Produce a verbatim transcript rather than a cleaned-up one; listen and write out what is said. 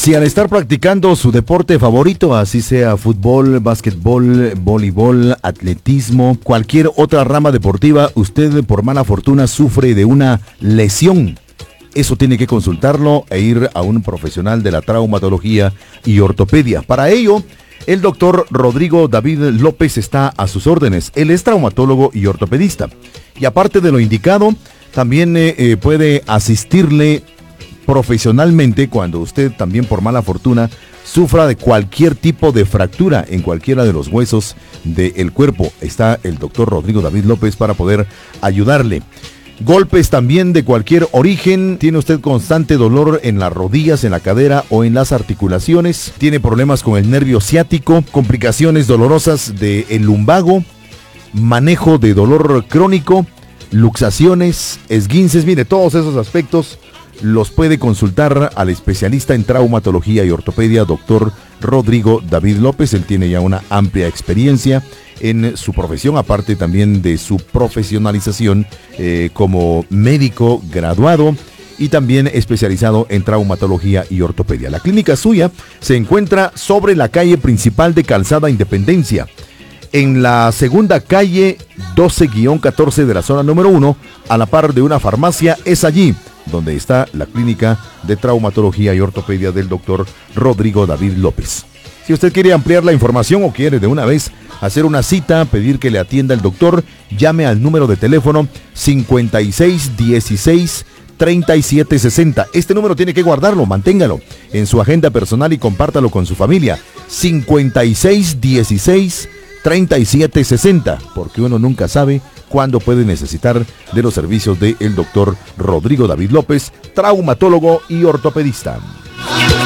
Si al estar practicando su deporte favorito, así sea fútbol, básquetbol, voleibol, atletismo, cualquier otra rama deportiva, usted por mala fortuna sufre de una lesión, eso tiene que consultarlo e ir a un profesional de la traumatología y ortopedia. Para ello, el doctor Rodrigo David López está a sus órdenes. Él es traumatólogo y ortopedista. Y aparte de lo indicado, también eh, eh, puede asistirle profesionalmente cuando usted también por mala fortuna sufra de cualquier tipo de fractura en cualquiera de los huesos del cuerpo. Está el doctor Rodrigo David López para poder ayudarle. Golpes también de cualquier origen. ¿Tiene usted constante dolor en las rodillas, en la cadera o en las articulaciones? ¿Tiene problemas con el nervio ciático? ¿Complicaciones dolorosas del lumbago? ¿Manejo de dolor crónico? ¿Luxaciones? ¿Esguinces? Mire, todos esos aspectos los puede consultar al especialista en traumatología y ortopedia, doctor Rodrigo David López. Él tiene ya una amplia experiencia en su profesión, aparte también de su profesionalización eh, como médico graduado y también especializado en traumatología y ortopedia. La clínica suya se encuentra sobre la calle principal de Calzada Independencia, en la segunda calle doce catorce de la zona número uno, a la par de una farmacia. Es allí donde está la clínica de traumatología y ortopedia del doctor Rodrigo David López. Si usted quiere ampliar la información o quiere de una vez hacer una cita, pedir que le atienda el doctor, llame al número de teléfono cincuenta y seis dieciséis treinta y siete sesenta. Este número tiene que guardarlo, manténgalo en su agenda personal y compártalo con su familia. cincuenta y seis dieciséis treinta y siete sesenta, porque uno nunca sabe cuándo puede necesitar de los servicios del doctor Rodrigo David López, traumatólogo y ortopedista.